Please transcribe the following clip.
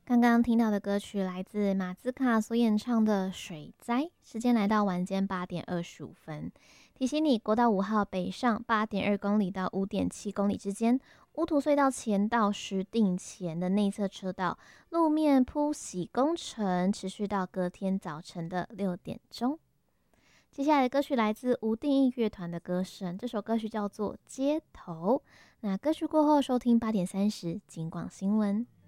刚刚听到的歌曲来自马兹卡所演唱的《水灾》，时间来到晚间8点25分。提醒你，国道5号北上8.2公里到5.7公里之间，乌土隧道前到石碇前的内侧车道路面铺洗工程持续到隔天早晨的6点钟。接下来的歌曲来自无定义乐团的歌声，这首歌曲叫做《街头》。那歌曲过后收听8点30警广新闻。